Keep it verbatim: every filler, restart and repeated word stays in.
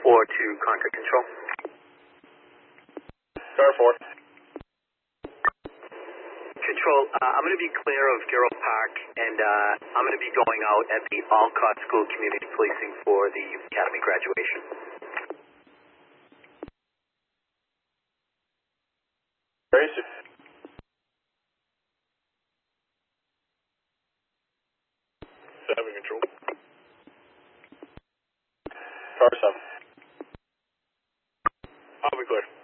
four to contact control. Tower four. Control, uh, I'm going to be clear of Gerald Park, and uh, I'm going to be going out at the Alcott School Community Policing for the Academy graduation. Very soon. Seven control. Tower seven. I'll be clear.